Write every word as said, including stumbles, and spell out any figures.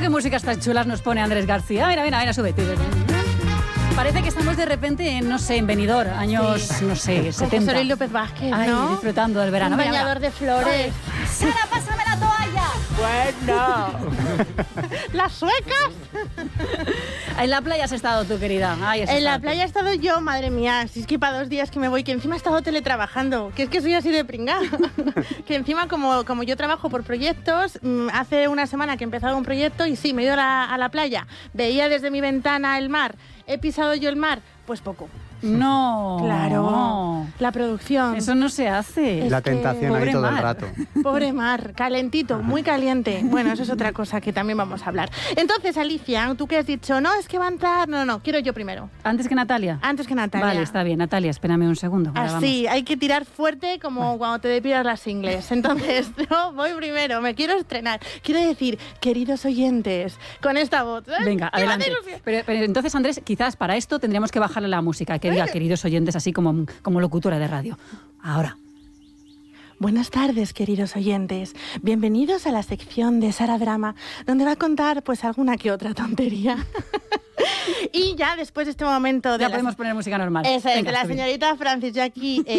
qué músicas tan chulas nos pone Andrés García. Mira, mira, mira, súbete. Parece que estamos de repente en, no sé, en Benidorm, años, sí. no sé, Con setenta. José Luis López Vázquez, Ay, ¿no? disfrutando del verano. Un Venga, bañador venga. de flores. Sara, pásame la toalla. Bueno. Las suecas. En la playa has estado tú, querida. Ay, En la playa he estado yo, madre mía. Si es que para dos días que me voy, que encima he estado teletrabajando. Que es que soy así de pringada. Que encima, como, como yo trabajo por proyectos, hace una semana que he empezado un proyecto y sí, me he ido a la, a la playa. Veía desde mi ventana el mar. ¿He pisado yo el mar? Pues poco. No. Claro. No. La producción. Eso no se hace. Es La tentación ahí todo mar. el rato. Pobre mar, calentito, muy caliente. Bueno, eso es otra cosa que también vamos a hablar. Entonces, Alicia, ¿tú qué has dicho? No, es que va a entrar... No, no, quiero yo primero. ¿Antes que Natalia? Antes que Natalia. Vale, está bien. Natalia, espérame un segundo. Ahora Así, hay que tirar fuerte como vale. cuando te depilas las ingles. Entonces, yo voy primero, me quiero estrenar. Quiero decir, queridos oyentes, con esta voz. ¿eh? Venga, adelante. Pero, pero entonces, Andrés, quizás para esto tendríamos que bajarle la música, que diga queridos oyentes, así como, como locutora de radio. Ahora. Buenas tardes, queridos oyentes. Bienvenidos a la sección de Sara Drama, donde va a contar pues alguna que otra tontería. Y ya después de este momento... De ya la... podemos poner música normal. Esa es, Venga, de la señorita Francis Jackie... Eh,